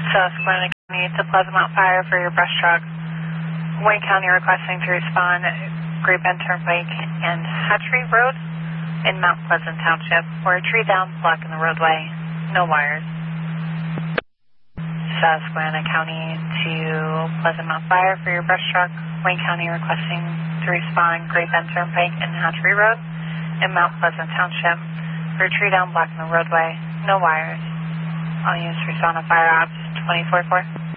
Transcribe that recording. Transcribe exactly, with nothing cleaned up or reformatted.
Susquehanna County to Pleasant Mountain Fire for your brush truck. Wayne County requesting to respond Great Bend Turnpike and Hatchery Road in Mount Pleasant Township, where a tree down blocking the roadway. No wires. Susquehanna County to Pleasant Mountain Fire for your brush truck. Wayne County requesting to respond Great Bend Turnpike and Hatchery Road in Mount Pleasant Township, where a tree down blocking the roadway. No wires. I'll use respond to fire ops twenty-four four.